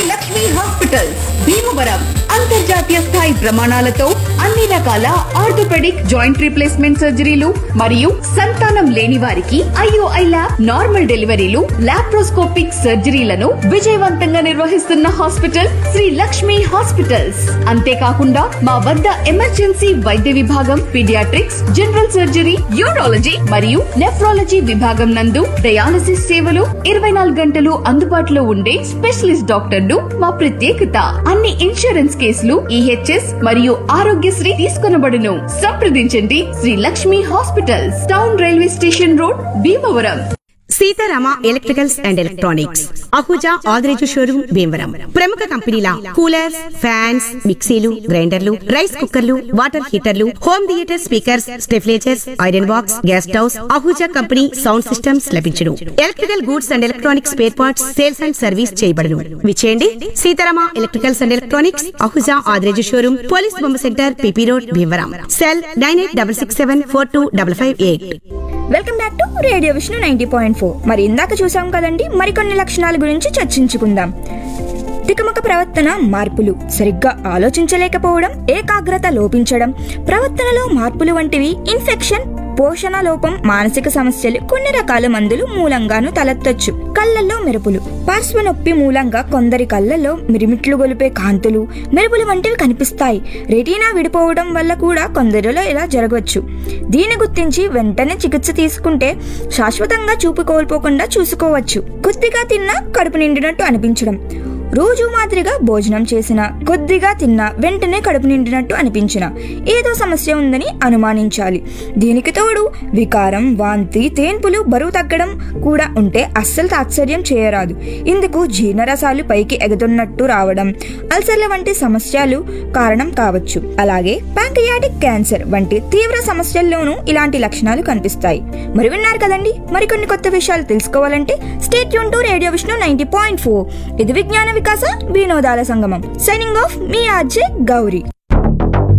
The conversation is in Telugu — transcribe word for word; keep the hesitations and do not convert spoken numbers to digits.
లక్ష్మి హాస్పిటల్స్ భీమవరం అంతర్జాతీయ స్థాయి ప్రమాణాలతో అన్ని రకాల ఆర్థోపెడిక్ జాయింట్ రీప్లేస్మెంట్ సర్జరీలు మరియు సంతానం లేని వారికి ఐఓఐ ల్యాబ్ నార్మల్ డెలివరీలు లాప్రోస్కోపిక్ సర్జరీలను విజయవంతంగా నిర్వహిస్తున్న హాస్పిటల్ శ్రీ లక్ష్మి హాస్పిటల్స్. అంతేకాకుండా మా వద్ద ఎమర్జెన్సీ వైద్య విభాగం, పీడియాట్రిక్స్, జనరల్ సర్జరీ, యూరాలజీ మరియు నెఫ్రాలజీ విభాగం నందు డయాలసిస్ సేవలు ఇరవై నాలుగు గంటలు అందుబాటులో ఉండే స్పెషలిస్ట్ డాక్టర్లు మా ప్రత్యేకత. అన్ని ఇన్సూరెన్స్ కేసులు ఈహెచ్ఎస్ మరియు ఆరోగ్యశ్రీ తీసుకొనబడును. సంప్రదించండి Shri Lakshmi hospitals, town railway station road, Bhimavaram. Sitarama electricals and electronics Ahuja Adireju showroom Bhimavaram. ప్రముఖ కంపెనీల కూలర్స్, ఫ్యాన్స్, మిక్సీలు, గ్రైండర్లు, రైస్ కుక్కర్లు, water హీటర్లు, home theatre speakers, స్టెఫ్లేజర్స్, iron box, gas stoves, Ahuja company sound systems లభించును. Electrical goods and electronics spare parts sales and service చేయబడును. విచేయండి Sitarama electricals and electronics Ahuja Adireju showroom, police బొమ్మ centre, PP road, Bhimavaram. Cell nine eight double six seven four two double five eight. Welcome back to radio Vishnu ninety point four. మరి ఇందాక చూసాం కదండి, మరికొన్ని లక్షణాల గురించి చర్చించుకుందాం. తికమక ప్రవర్తన మార్పులు, సరిగ్గా ఆలోచించలేకపోవడం, ఏకాగ్రత లోపించడం, ప్రవర్తనలో మార్పులు వంటివి ఇన్ఫెక్షన్, పోషణ లోపం, మానసిక సమస్యలు, కొన్ని రకాల మందులు మూలంగాను తలెత్తొచ్చు. కళ్ళల్లో మెరుపులు, పార్శ్వ నొప్పి మూలంగా కొందరి కళ్ళల్లో మిరిమిట్లు గొలిపే కాంతులు, మెరుపులు వంటివి కనిపిస్తాయి. రెటీనా విడిపోవడం వల్ల కూడా కొందరిలో ఇలా జరగవచ్చు. దీన్ని గుర్తించి వెంటనే చికిత్స తీసుకుంటే శాశ్వతంగా చూపు కోల్పోకుండా చూసుకోవచ్చు. కొద్దిగా తిన్నా కడుపు నిండినట్టు అనిపించడం, రోజు మాదిరిగా భోజనం చేసిన, కొద్దిగా తిన్నా వెంటనే కడుపు నిండినట్టు అనిపించిన ఏదో సమస్య ఉందని అనుమానించాలి. దీనికి తోడు వికారం, వాంతి, తేన్పులు, బరువు తగ్గడం కూడా ఉంటే అస్సలు ఆశ్చర్యం చేయరాదు. ఇందుకు జీర్ణరసాలు పైకి ఎగుతున్నట్టు రావడం, అల్సర్ల వంటి సమస్యలు కారణం కావచ్చు. అలాగే ప్యాంక్రియాటిక్ క్యాన్సర్ వంటి తీవ్ర సమస్యల్లోనూ ఇలాంటి లక్షణాలు కనిపిస్తాయి. మరి విన్నారు కదండి, మరికొన్ని కొత్త విషయాలు తెలుసుకోవాలంటే stay tune to radio Vishnu ninety point four. ఇది విజ్ఞాన వికాస వినోదాల సంగమం. సైనింగ్ ఆఫ్ మీ ఆర్జే గౌరీ.